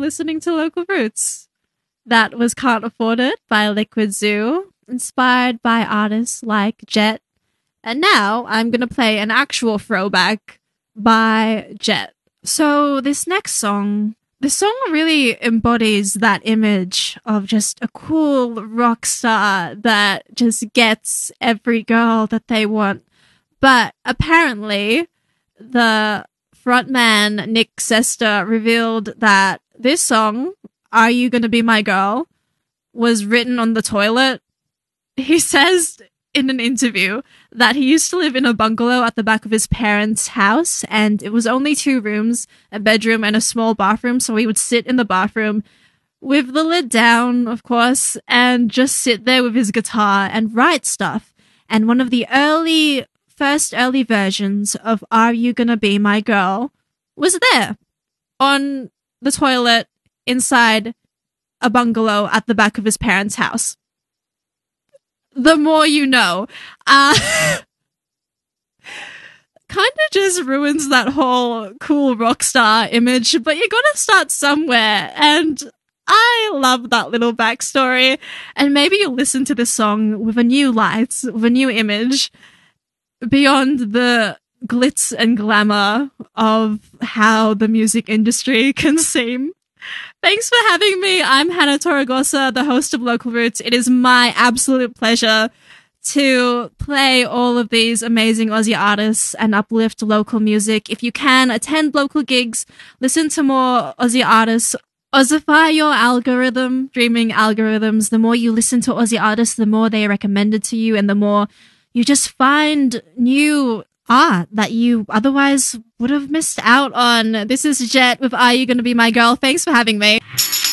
listening to Local Roots. That was Can't Afford It by Liquid Zoo, inspired by artists like Jet. And now I'm going to play an actual throwback by Jet. So this next song, the song really embodies that image of just a cool rock star that just gets every girl that they want. But apparently, the frontman, Nick Sesta, revealed that this song, Are You Gonna Be My Girl, was written on the toilet. He says in an interview that he used to live in a bungalow at the back of his parents' house, and it was only 2 rooms, a bedroom and a small bathroom, so he would sit in the bathroom with the lid down, of course, and just sit there with his guitar and write stuff. And one of the first early versions of Are You Gonna Be My Girl was there on the toilet inside a bungalow at the back of his parents' house. The more you know. Kind of just ruins that whole cool rock star image, but you gotta start somewhere, and I love that little backstory. And maybe you'll listen to this song with a new light, with a new image, beyond the glitz and glamour of how the music industry can seem. Thanks for having me. I'm Hannah Torregosa, the host of Local Roots. It is my absolute pleasure to play all of these amazing Aussie artists and uplift local music. If you can, attend local gigs, listen to more Aussie artists, Aussify your algorithm, streaming algorithms. The more you listen to Aussie artists, the more they are recommended to you, and the more you just find new art that you otherwise would have missed out on. This is Jet with Are You Gonna Be My Girl? Thanks for having me.